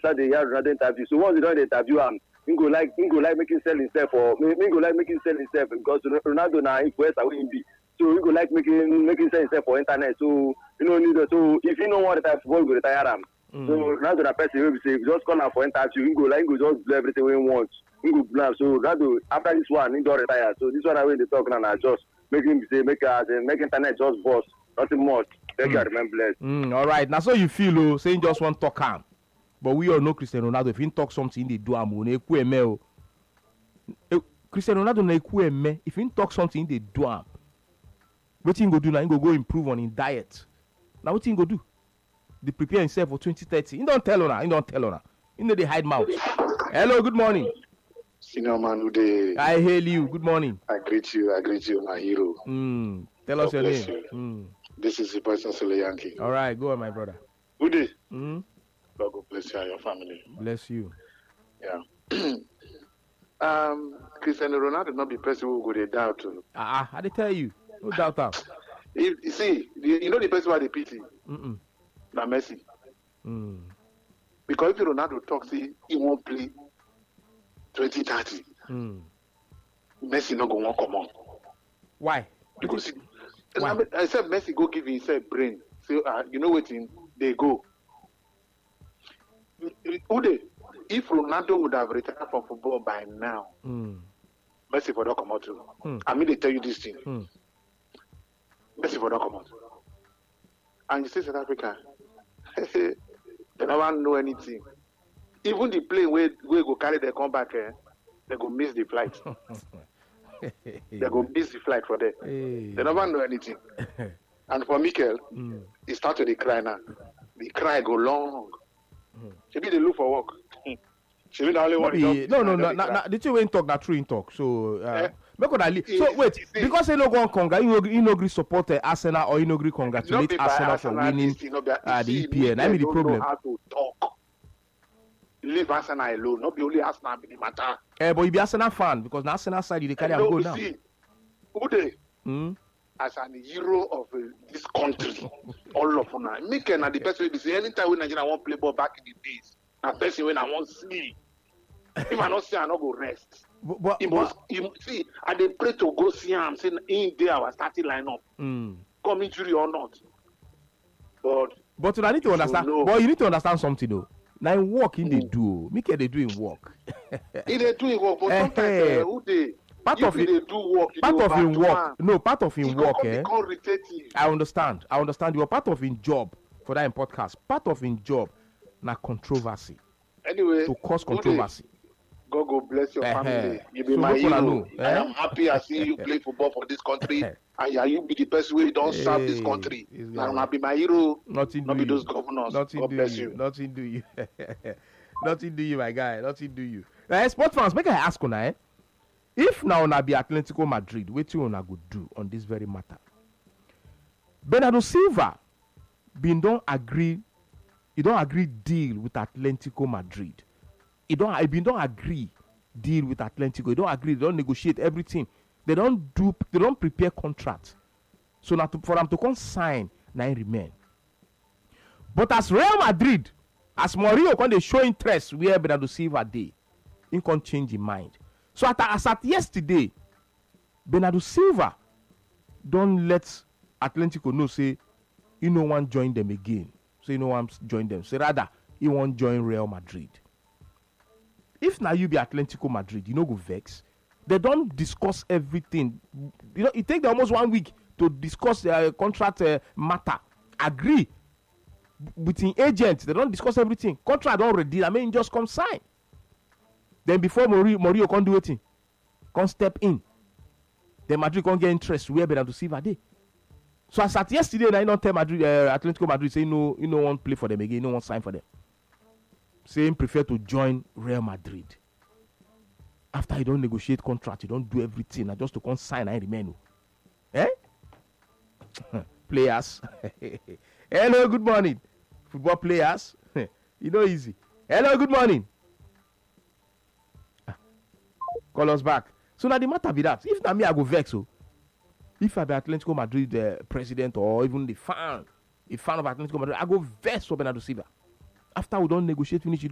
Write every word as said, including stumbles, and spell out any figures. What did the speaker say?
start the hear Ronaldo interview. So once you don interview am, he go like he go like make him sell himself or he go like make him sell himself because Ronaldo na influencer wey him be. So he go like make him make him sell himself for internet. So you know need so if he no want retire football, he go retire am. Mm. So Ronaldo na person wey be say just call am for interview, he go like he go just do everything wey he want. He go do am. So Ronaldo after this one he don retire. So this one wey dey talk now na just make him say make uh, make internet just burst. Nothing much. Thank you, remember blessed. Mm, all right. Now, so you feel, oh, saying just one talk am. But we all know Cristiano Ronaldo. If he talk something, they do am. Cristiano Ronaldo na eku eme. If he talk something, they do am. What he go do now? He go go improve on his diet. Now, what he go do? They prepare himself for twenty thirty. He don't tell her. He don't tell her. He know they hide mouth. Hello, good morning. Senior man, who they? I hail you. Good morning. I greet you. I greet you, my hero. Mm. Tell us God your bless name. you. Mm. This is the person Sule Yankee. All right, go on, my brother. Who they? Mm. God go bless you and your family. Bless you. Yeah. um, Cristiano Ronaldo not be person who go they doubt to. Ah, uh, I tell you, no doubt that. If you see, you know the person who they pity. Mm-mm. Na Messi. Mm. Because if Ronaldo talks, he, he won't play twenty thirty. Mm. Messi not gonna come on. Why? Because Why? I, I said Messi go give himself brain. So uh, you know what? In they go. Who they? If Ronaldo would have retired from football by now, mm. Messi for not come out too. Mm. I mean, they tell you this thing. Mm. Messi for not come out. And you say South Africa, they never know anything. Even the plane where we go carry their comeback, eh, they go miss the flight. They go miss the flight for them. Hey. They never know anything. And for Mikel, mm. he started to cry now. The cry go long. Mm. Maybe they look for work. She the only one. Be, no, no, no. Na, na, the two way talk, na true in talk. So, uh, eh? So wait, see, because he no go on conga, he no he no agree support uh, Arsenal or he no agree congratulate Arsenal, Arsenal for winning uh, the E P L. I mean the problem. How to talk. Leave Arsenal alone. Not be only Arsenal be the matter. Eh, but you be Arsenal fan because na Arsenal side you dey carry am go now. See, who they? Mm? As an hero of uh, this country, all of now. Mikel na the best way to say anytime when Nigeria want play ball back in the days, na best when I want see. If I not see, I not go rest. But, but, he must, he, see, I dey pray to go see him. Say in there our starting lineup, mm. come injury or not. But but I need to understand. Know. But you need to understand something though. Now in work in mm. they do. Mikel they do in work. He they do in work, but sometimes uh, who they part if of it, they do work, part of in work. Man. No, part of in work. Eh? Irritative. I understand. I understand. You are part of in job for that in podcast. Part of in job, na controversy. Anyway, to cause controversy. God go bless your uh-huh. family. You be so my hero. Know, eh? I am happy I see you play football for this country. And yeah, you be the person who don't serve hey, this country. Now I be my hero. Nothing not do be those governors. Nothing God do bless you. you. Nothing do you. Nothing do you, my guy. Nothing do you. Uh, sports fans, make I ask you now, eh? If now una be Atletico Madrid, what you una go do on this very matter? Bernardo Silva been don't agree, he don't agree deal with Atletico Madrid. He don't, he been don't agree deal with Atletico. They don't agree. They don't negotiate everything. They don't do. They don't prepare contract. So now to, for them to come sign, now remain. But as Real Madrid, as Mourinho can they show interest where Bernardo Silva dey, he can't change his mind. So at, as at yesterday, Bernardo Silva don't let Atletico know say he no want join them again. So he no want join them. So rather he want join Real Madrid. If now you be Atletico Madrid, you know go vex. They don't discuss everything. You know, it take them almost one week to discuss the uh, contract uh, matter. Agree between agents. They don't discuss everything. Contract already. I mean, just come sign. Then before Mourinho, Mourinho can't do anything, can't step in. Then Madrid can't get interest where Bernardo Silva dey. So as at yesterday, I don't tell Madrid, uh, Atletico Madrid say no, you no want play for them again, no want sign for them. Saying prefer to join Real Madrid. After you don't negotiate contract, you don't do everything, and just to come sign and remain. Eh? Players. Hello, good morning. Football players. You know easy. Hello, good morning. Call us back. So now the matter be that. If not me, I go vex. So if I be Atletico Madrid uh, president or even the fan, a fan of Atletico Madrid, I go vex for Bernardo Silva. After we don't negotiate finish, you don't